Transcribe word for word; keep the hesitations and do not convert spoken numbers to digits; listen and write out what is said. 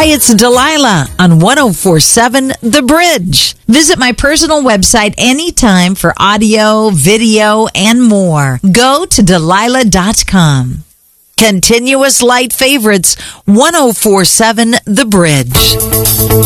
Hi, it's Delilah on one oh four seven The Bridge. Visit my personal website anytime for audio, video, and more. Go to Delilah dot com. Continuous Light Favorites, one oh four seven The Bridge.